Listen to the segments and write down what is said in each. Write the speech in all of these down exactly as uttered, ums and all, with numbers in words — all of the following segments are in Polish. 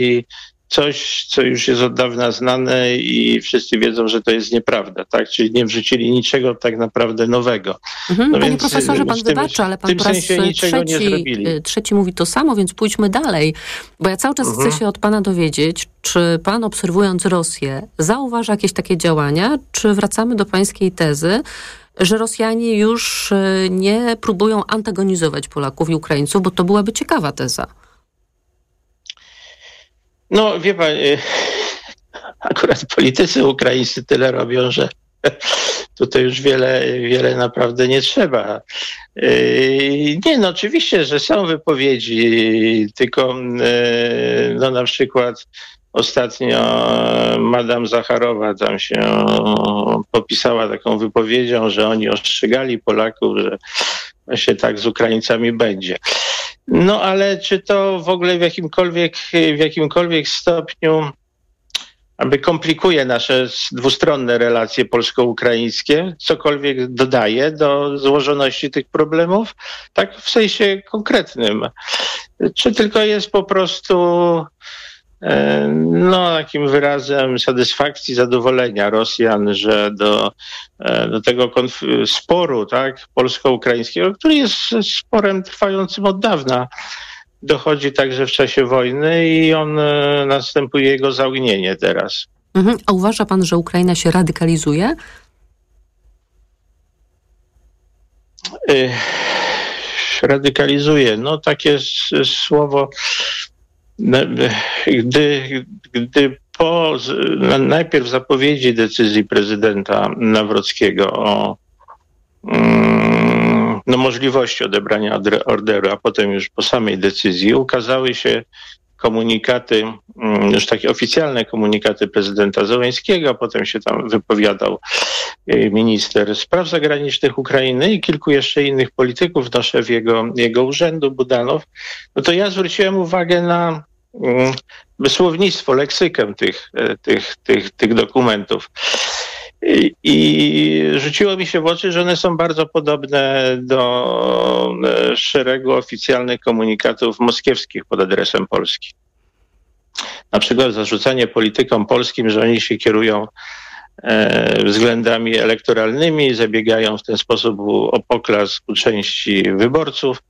coś, co już jest od dawna znane i wszyscy wiedzą, że to jest nieprawda, tak? Czyli nie wrzucili niczego tak naprawdę nowego. Mhm, no panie więc profesorze, pan w tym, wybaczy, ale w pan tym po raz sensie niczego nie trzeci, zrobili. trzeci mówi to samo, więc pójdźmy dalej. Bo ja cały czas Mhm. chcę się od pana dowiedzieć, czy pan, obserwując Rosję, zauważa jakieś takie działania, czy wracamy do pańskiej tezy, że Rosjanie już nie próbują antagonizować Polaków i Ukraińców, bo to byłaby ciekawa teza. No wie pan, akurat politycy ukraińscy tyle robią, że tutaj już wiele, wiele naprawdę nie trzeba. Nie, no oczywiście, że są wypowiedzi, tylko no na przykład ostatnio Madame Zacharowa tam się popisała taką wypowiedzią, że oni ostrzegali Polaków, że właśnie tak z Ukraińcami będzie. No ale czy to w ogóle w jakimkolwiek, w jakimkolwiek stopniu aby komplikuje nasze dwustronne relacje polsko-ukraińskie, cokolwiek dodaje do złożoności tych problemów, tak w sensie konkretnym. Czy tylko jest po prostu no, takim wyrazem satysfakcji, zadowolenia Rosjan, że do, do tego konf- sporu, tak, polsko-ukraińskiego, który jest sporem trwającym od dawna, dochodzi także w czasie wojny i on następuje jego zaognienie teraz. Mhm. A uważa pan, że Ukraina się radykalizuje? Y- radykalizuje. No takie s- słowo, gdy, gdy po najpierw zapowiedzi decyzji prezydenta Nawrockiego o no, możliwości odebrania orderu, a potem już po samej decyzji ukazały się komunikaty, już takie oficjalne komunikaty prezydenta Zełenskiego, a potem się tam wypowiadał minister spraw zagranicznych Ukrainy i kilku jeszcze innych polityków, no szef jego, jego urzędu, Budanow. No to ja zwróciłem uwagę na słownictwo, leksykę tych, tych, tych, tych dokumentów. I, I rzuciło mi się w oczy, że one są bardzo podobne do szeregu oficjalnych komunikatów moskiewskich pod adresem Polski. Na przykład zarzucanie politykom polskim, że oni się kierują e, względami elektoralnymi, zabiegają w ten sposób o poklask u części wyborców,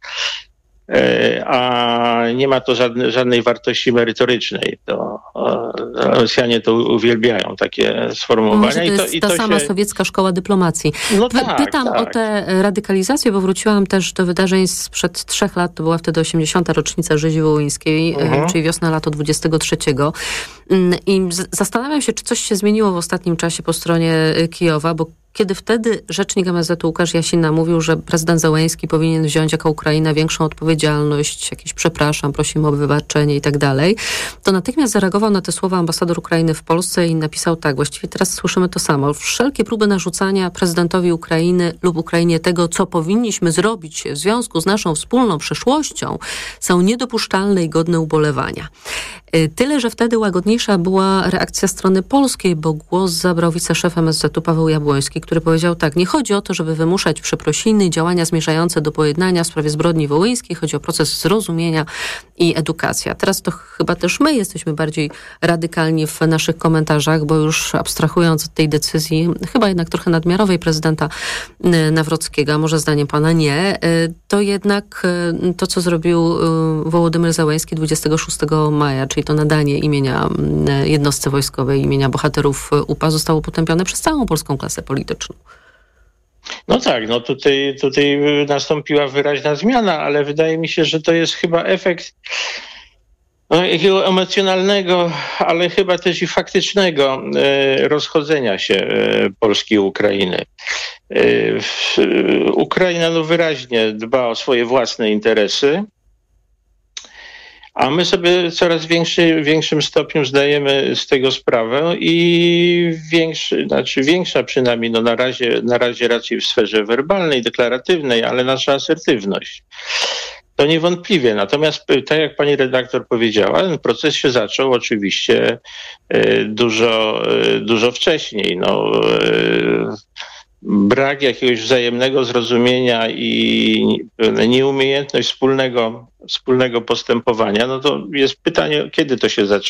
e, a nie ma to żadne, żadnej wartości merytorycznej. To e, Rosjanie to uwielbiają, takie sformułowania. Może to jest I to, i ta to sama się... sowiecka szkoła dyplomacji. No tak, Pytam tak. o tę radykalizację, bo wróciłam też do wydarzeń sprzed trzech lat, to była wtedy osiemdziesiąta rocznica rzezi wołyńskiej, mhm. czyli wiosna, lato dwudziestego trzeciego. I zastanawiam się, czy coś się zmieniło w ostatnim czasie po stronie Kijowa, bo kiedy wtedy rzecznik M S Z Łukasz Jasina mówił, że prezydent Zełenski powinien wziąć jako Ukraina większą odpowiedzialność, jakieś przepraszam, prosimy o wybaczenie i tak dalej, to natychmiast zareagował na te słowa ambasador Ukrainy w Polsce i napisał tak, właściwie teraz słyszymy to samo. Wszelkie próby narzucania prezydentowi Ukrainy lub Ukrainie tego, co powinniśmy zrobić w związku z naszą wspólną przyszłością, są niedopuszczalne i godne ubolewania. Tyle, że wtedy łagodniejsza była reakcja strony polskiej, bo głos zabrał wiceszef M S Z-u Paweł Jabłoński, który powiedział tak, nie chodzi o to, żeby wymuszać przeprosiny i działania zmierzające do pojednania w sprawie zbrodni wołyńskiej, chodzi o proces zrozumienia i edukacja. Teraz to chyba też my jesteśmy bardziej radykalni w naszych komentarzach, bo już abstrahując od tej decyzji, chyba jednak trochę nadmiarowej prezydenta Nawrockiego, a może zdaniem pana nie, to jednak to, co zrobił Wołodymyr Zełenski dwudziestego szóstego maja, czyli to nadanie imienia jednostce wojskowej, imienia bohaterów U P A zostało potępione przez całą polską klasę polityczną. No tak, no tutaj, tutaj nastąpiła wyraźna zmiana, ale wydaje mi się, że to jest chyba efekt no, jakiego emocjonalnego, ale chyba też i faktycznego e, rozchodzenia się e, Polski i Ukrainy. E, w, Ukraina no, wyraźnie dba o swoje własne interesy, a my sobie coraz większy, w większym stopniu zdajemy z tego sprawę i większy, znaczy większa przynajmniej, no na razie, na razie raczej w sferze werbalnej, deklaratywnej, ale nasza asertywność. To niewątpliwie. Natomiast tak jak pani redaktor powiedziała, ten proces się zaczął oczywiście dużo, dużo wcześniej. No, brak jakiegoś wzajemnego zrozumienia i nieumiejętność wspólnego, wspólnego postępowania, no to jest pytanie, kiedy to się zacznie.